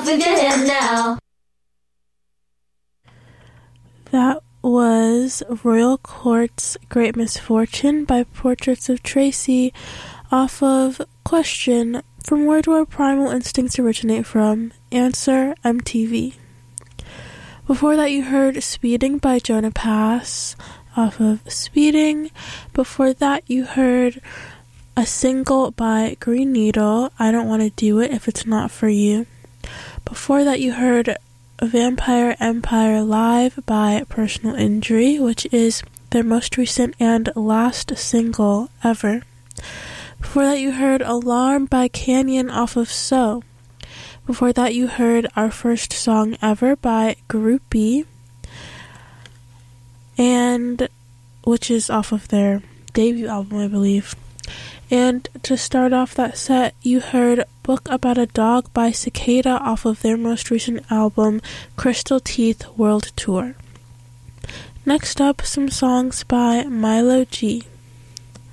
with your hand now. That was Royal Court's Great Misfortune by Portraits of Tracy off of Question, From Where Do Our Primal Instincts Originate From? Answer, MTV. Before that you heard Speeding by Jonah Pass off of Speeding. Before that you heard a single by Green Needle, I Don't Want to Do It If It's Not For You. Before that you heard Vampire Empire Live by Personal Injury, which is their most recent and last single ever. Before that you heard Alarm by Canyon off of So. Before that you heard Our First Song Ever by Groupie, and which is off of their debut album, I believe. And to start off that set, you heard Book About a Dog by Cicada off of their most recent album, Crystal Teeth World Tour. Next up, some songs by Milo G.